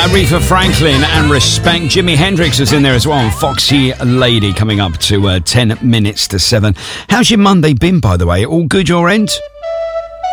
Aretha Franklin and Respect. Jimi Hendrix is in there as well. And Foxy Lady coming up to 10 minutes to 7. How's your Monday been, by the way? All good your end?